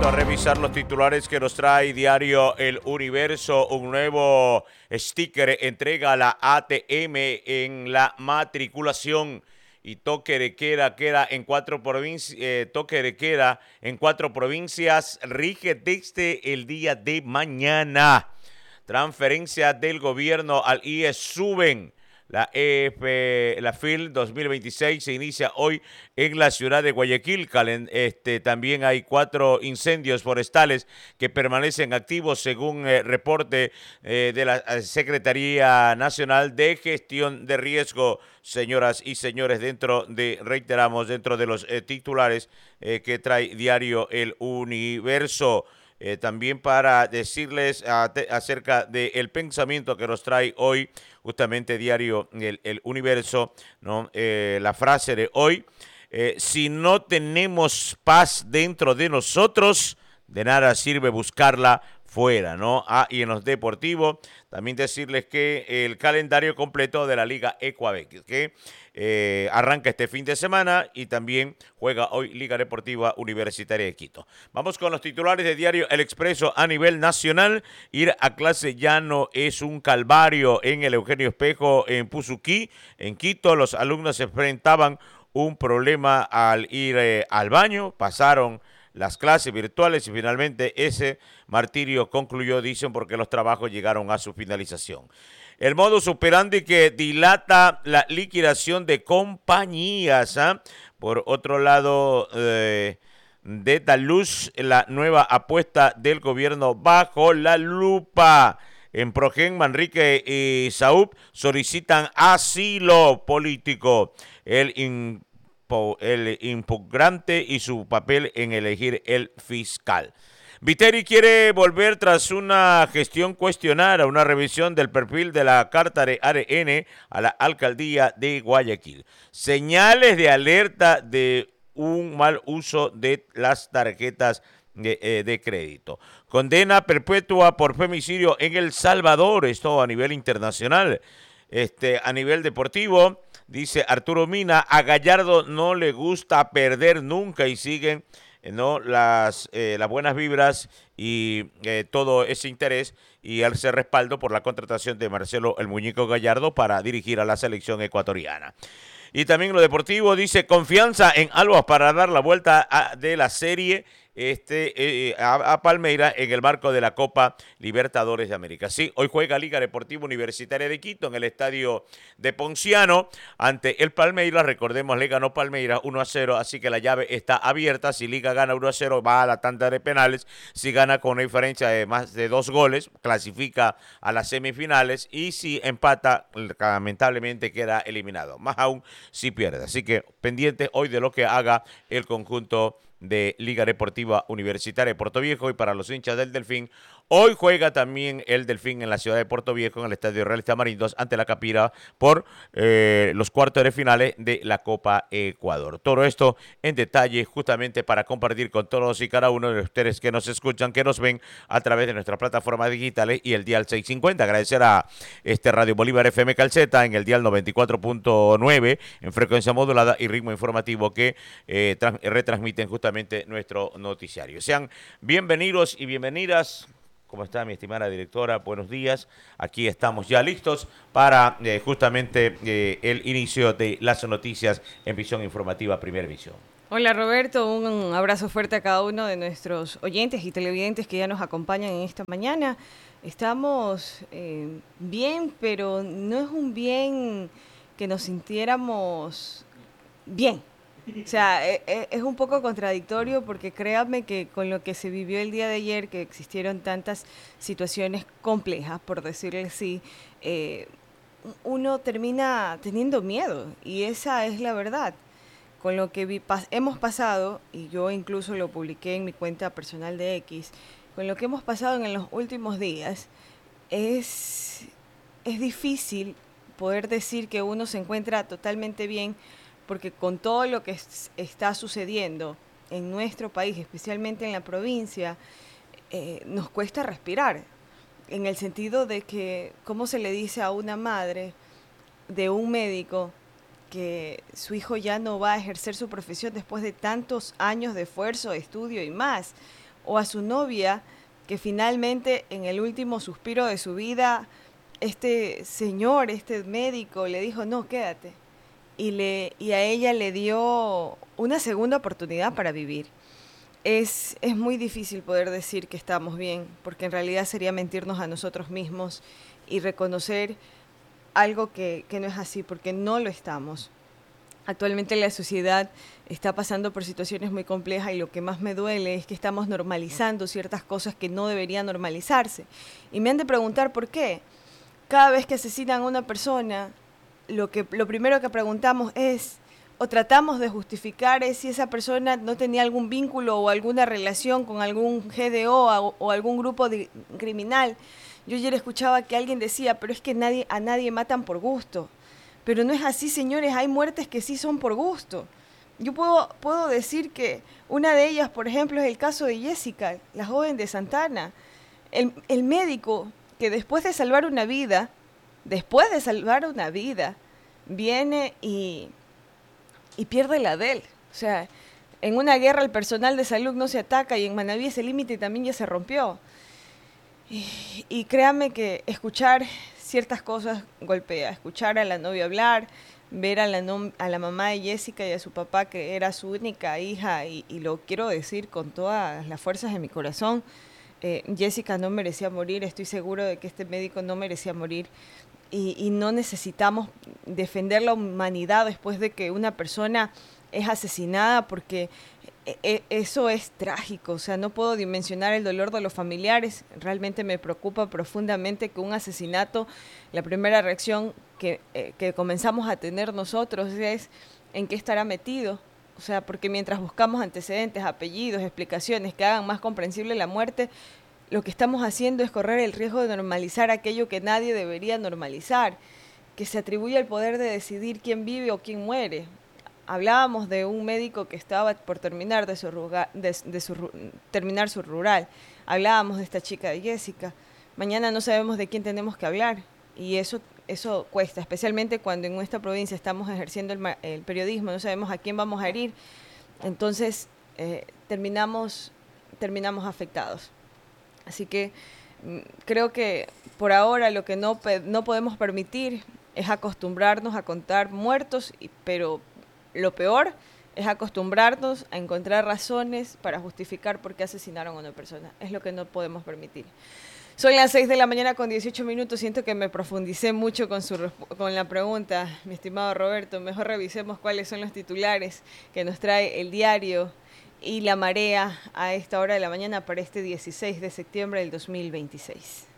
Momento a revisar los titulares que nos trae Diario El Universo. Un nuevo sticker entrega a la ATM en la matriculación. Y toque de queda en 4 provincias. Toque de queda en 4 provincias rige desde el día de mañana. Transferencias del gobierno al IES suben. La FIL 2026 se inicia hoy en la ciudad de Guayaquil. También hay 4 incendios forestales que permanecen activos según reporte de la Secretaría Nacional de Gestión de Riesgo. Señoras y señores, reiteramos, dentro de los titulares que trae Diario El Universo. También para decirles acerca del pensamiento que nos trae hoy justamente Diario El Universo, ¿no? La frase de hoy, si no tenemos paz dentro de nosotros, de nada sirve buscarla fuera, ¿no? Y en los deportivos, también decirles que el calendario completo de la Liga Ecuavec, que arranca este fin de semana y también juega hoy Liga Deportiva Universitaria de Quito. Vamos con los titulares de Diario El Expreso a nivel nacional. Ir a clase ya no es un calvario en el Eugenio Espejo en Puzuquí, en Quito. Los alumnos se enfrentaban un problema al ir al baño, pasaron las clases virtuales y finalmente ese martirio concluyó, dicen, porque los trabajos llegaron a su finalización. El modus operandi que dilata la liquidación de compañías. Por otro lado, de Daluz, la nueva apuesta del gobierno bajo la lupa. En Progen, Manrique y Saúl solicitan asilo político. El impugnante y su papel en elegir el fiscal. Viteri quiere volver tras una gestión cuestionada, una revisión del perfil de la carta de ADN a la alcaldía de Guayaquil. Señales de alerta de un mal uso de las tarjetas de crédito. Condena perpetua por femicidio en El Salvador, esto a nivel internacional. A nivel deportivo, dice Arturo Mina, a Gallardo no le gusta perder nunca y siguen las buenas vibras y todo ese interés y ese respaldo por la contratación de Marcelo el Muñeco Gallardo para dirigir a la selección ecuatoriana. Y también lo deportivo dice confianza en Albas para dar la vuelta de la serie a Palmeiras en el marco de la Copa Libertadores de América. Sí, hoy juega Liga Deportiva Universitaria de Quito en el estadio de Ponciano ante el Palmeiras. Recordemos, le ganó Palmeiras 1-0, así que la llave está abierta. Si Liga gana 1-0, va a la tanda de penales. Si gana con una diferencia de más de 2 goles, clasifica a las semifinales. Y si empata, lamentablemente queda eliminado. Más aún si pierde. Así que pendiente hoy de lo que haga el conjunto de Liga Deportiva Universitaria de Puerto Viejo. Y para los hinchas del Delfín, hoy juega también el Delfín en la ciudad de Puerto Viejo, en el Estadio Real Tamarindos, ante la Capira por los cuartos de finales de la Copa Ecuador. Todo esto en detalle justamente para compartir con todos y cada uno de ustedes que nos escuchan, que nos ven a través de nuestras plataformas digitales y el dial 650. Agradecer a Radio Bolívar FM Calceta en el dial 94.9 en frecuencia modulada y ritmo informativo que retransmiten justamente nuestro noticiario. Sean bienvenidos y bienvenidas. ¿Cómo está mi estimada directora? Buenos días. Aquí estamos ya listos para justamente el inicio de las noticias en Visión Informativa Primera Visión. Hola Roberto, un abrazo fuerte a cada uno de nuestros oyentes y televidentes que ya nos acompañan en esta mañana. Estamos bien, pero no es un bien que nos sintiéramos bien. O sea, es un poco contradictorio porque créanme que con lo que se vivió el día de ayer, que existieron tantas situaciones complejas, por decirle así, uno termina teniendo miedo y esa es la verdad. Con lo que hemos pasado, y yo incluso lo publiqué en mi cuenta personal de X, con lo que hemos pasado en los últimos días, es difícil poder decir que uno se encuentra totalmente bien, porque con todo lo que está sucediendo en nuestro país, especialmente en la provincia, nos cuesta respirar, en el sentido de que, ¿cómo se le dice a una madre de un médico que su hijo ya no va a ejercer su profesión después de tantos años de esfuerzo, estudio y más? o a su novia, que finalmente en el último suspiro de su vida, este señor, este médico le dijo, no, quédate. Y a ella le dio una segunda oportunidad para vivir. Es muy difícil poder decir que estamos bien, porque en realidad sería mentirnos a nosotros mismos y reconocer algo que no es así, porque no lo estamos. Actualmente la sociedad está pasando por situaciones muy complejas y lo que más me duele es que estamos normalizando ciertas cosas que no deberían normalizarse. Y me han de preguntar por qué. Cada vez que asesinan a una persona, lo primero que preguntamos es, o tratamos de justificar, es si esa persona no tenía algún vínculo o alguna relación con algún GDO o algún grupo criminal. Yo ayer escuchaba que alguien decía, pero es que a nadie matan por gusto. Pero no es así, señores, hay muertes que sí son por gusto. Yo puedo decir que una de ellas, por ejemplo, es el caso de Jessica, la joven de Santana. El médico que después de salvar una vida, viene y pierde la de él. O sea, en una guerra el personal de salud no se ataca y en Manabí ese límite también ya se rompió. Y créanme que escuchar ciertas cosas golpea, escuchar a la novia hablar, ver a la mamá de Jessica y a su papá, que era su única hija, y lo quiero decir con todas las fuerzas de mi corazón, Jessica no merecía morir, estoy seguro de que este médico no merecía morir, y no necesitamos defender la humanidad después de que una persona es asesinada, porque eso es trágico. O sea, no puedo dimensionar el dolor de los familiares. Realmente me preocupa profundamente que un asesinato, la primera reacción que comenzamos a tener nosotros es en qué estará metido. O sea, porque mientras buscamos antecedentes, apellidos, explicaciones que hagan más comprensible la muerte, lo que estamos haciendo es correr el riesgo de normalizar aquello que nadie debería normalizar, que se atribuye el poder de decidir quién vive o quién muere. Hablábamos de un médico que estaba por terminar terminar su rural. Hablábamos de esta chica de Jessica. Mañana no sabemos de quién tenemos que hablar, y eso cuesta, especialmente cuando en nuestra provincia estamos ejerciendo el periodismo, no sabemos a quién vamos a herir. Entonces terminamos afectados. Así que creo que por ahora lo que no podemos permitir es acostumbrarnos a contar muertos, pero lo peor es acostumbrarnos a encontrar razones para justificar por qué asesinaron a una persona. Es lo que no podemos permitir. Son las 6 de la mañana con 18 minutos. Siento que me profundicé mucho con la pregunta, mi estimado Roberto. Mejor revisemos cuáles son los titulares que nos trae el diario y La Marea a esta hora de la mañana para este 16 de septiembre del 2026.